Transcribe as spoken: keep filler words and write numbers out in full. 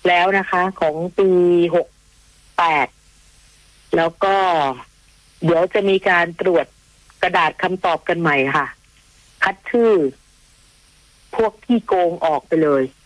แล้วนะคะของปีหกแปดแล้วก็เดี๋ยวจะมีการตรวจกระดาษคำตอบกันใหม่ค่ะคัดชื่อพวกที่โกงออกไปเลย